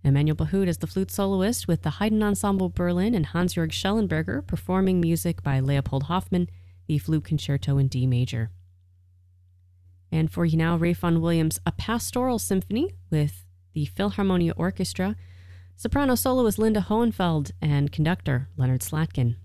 Emanuel Bahut is the flute soloist with the Haydn Ensemble Berlin and Hans-Jörg Schellenberger performing music by Leopold Hoffmann, the Flute Concerto in D major. And for you now, Ralph Vaughan Williams, A Pastoral Symphony with the Philharmonia Orchestra. Soprano soloist Linda Hohenfeld and conductor Leonard Slatkin.